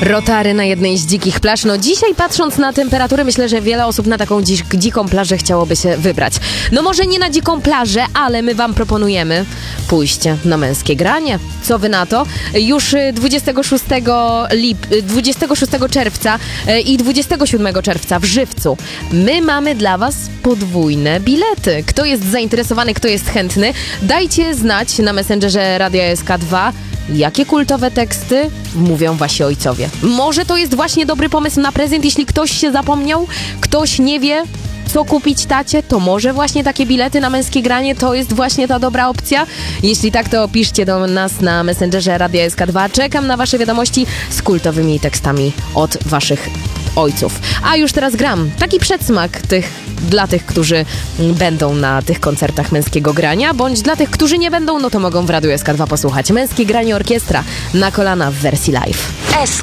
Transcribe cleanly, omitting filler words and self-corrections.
Rotary na jednej z dzikich plaż. No dzisiaj, patrząc na temperaturę, myślę, że wiele osób na taką dziką plażę chciałoby się wybrać. No może nie na dziką plażę, ale my wam pójście na Męskie Granie. Co wy na to? Już 26 czerwca i 27 czerwca w Żywcu my mamy dla was podwójne bilety. Kto jest zainteresowany, kto jest chętny, dajcie znać na Messengerze Radia SK2, jakie kultowe teksty mówią wasi ojcowie. Może to jest właśnie dobry pomysł na prezent, jeśli ktoś się zapomniał, ktoś nie wie, co kupić tacie, to może właśnie takie bilety na Męskie Granie to jest właśnie ta dobra opcja? Jeśli tak, to piszcie do nas na Messengerze Radia SK2. Czekam na wasze wiadomości z kultowymi tekstami od waszych ojców. A już teraz gram taki przedsmak dla tych, którzy będą na tych koncertach Męskiego Grania, bądź dla tych, którzy nie będą, no to mogą w Radiu SK2 posłuchać. Męskie Granie Orkiestra na kolana w wersji live.